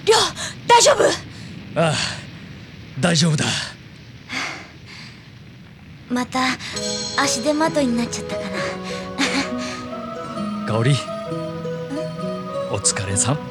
りょう、大丈夫？ ああ、大丈夫だ。 また足手まといになっちゃったかな。 香織、お疲れさん。